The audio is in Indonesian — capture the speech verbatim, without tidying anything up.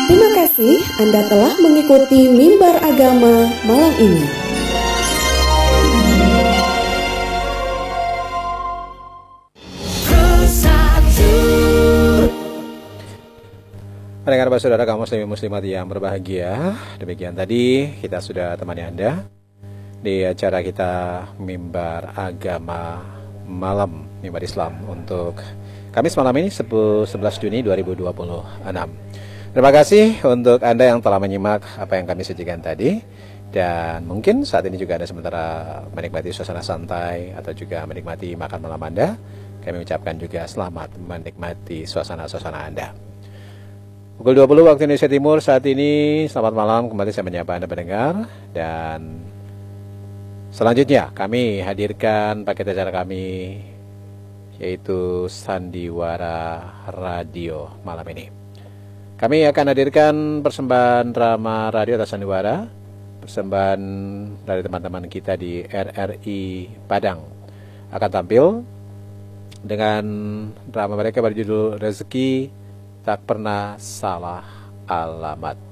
Terima kasih Anda telah mengikuti Mimbar Agama malam ini. Pendengar Bapak Saudara kaum muslimin muslimat yang berbahagia, demikian tadi kita sudah temani Anda di acara kita Mimbar Agama Malam, Mimbar Islam untuk Kamis malam ini sebelas Juni dua ribu dua puluh enam. Terima kasih untuk Anda yang telah menyimak apa yang kami sajikan tadi. Dan mungkin saat ini juga Anda sementara menikmati suasana santai atau juga menikmati makan malam Anda. Kami ucapkan juga selamat menikmati suasana-suasana Anda. Pukul dua puluh waktu Indonesia Timur saat ini. Selamat malam, kembali saya menyapa Anda pendengar. Dan selanjutnya kami hadirkan paket acara kami, yaitu Sandiwara Radio malam ini. Kami akan hadirkan persembahan drama radio atas Sandiwara, persembahan dari teman-teman kita di R R I Padang. Akan tampil dengan drama mereka berjudul Rezeki Tak Pernah Salah Alamat.